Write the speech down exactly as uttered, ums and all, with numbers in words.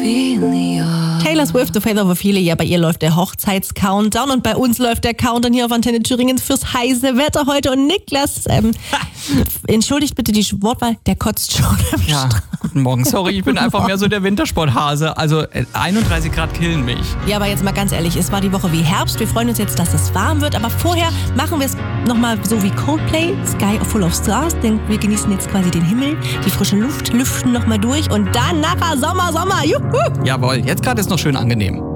Taylor Swift, The Faith of Ophelia, bei ihr läuft der Hochzeits-Countdown und bei uns läuft der Countdown hier auf Antenne Thüringen fürs heiße Wetter heute. Und Niklas, ähm, entschuldigt bitte die Wortwahl, der kotzt schon am Ja, Strand. guten Morgen. Sorry, ich bin einfach mehr so der Wintersporthase. Also äh, einunddreißig Grad killen mich. Ja, aber jetzt mal ganz ehrlich, es war die Woche wie Herbst. Wir freuen uns jetzt, dass es warm wird. Aber vorher machen wir es nochmal so wie Coldplay, Sky Full of Stars. Denn wir genießen jetzt quasi den Himmel, die frische Luft, lüften nochmal durch und dann nachher Sommer, Sommer. Juhu! Jawohl, jetzt gerade ist noch schön angenehm.